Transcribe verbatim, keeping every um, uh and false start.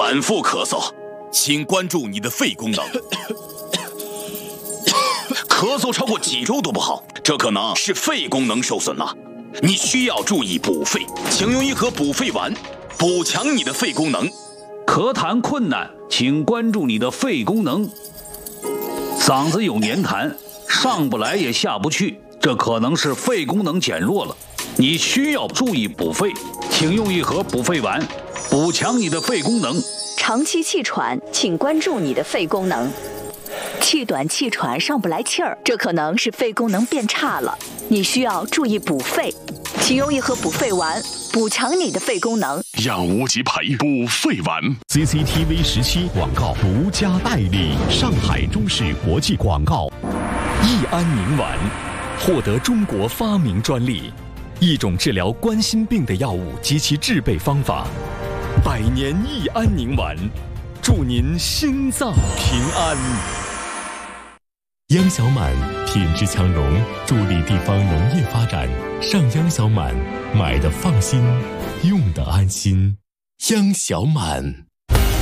反复咳嗽，请关注你的肺功能。咳嗽超过几周都不好，这可能是肺功能受损了。你需要注意补肺，请用一盒补肺丸，补强你的肺功能。 咳痰困难，请关注你的肺功能。嗓子有黏痰，上不来也下不去，这可能是肺功能减弱了。你需要注意补肺，请用一盒补肺丸，补强你的肺功能。 长期气喘，请关注你的肺功能。气短气喘上不来气儿，这可能是肺功能变差了，你需要注意补肺，请用一盒补肺丸，补强你的肺功能。 让无极培补肺丸。 C C T V 十七广告独家代理，上海中视国际广告。益安宁丸获得中国发明专利，一种治疗冠心病的药物及其制备方法。百年益安宁丸，祝您心脏平安。 央小满品质强农，助力地方农业发展。上央小满，买的放心，用的安心。央小满。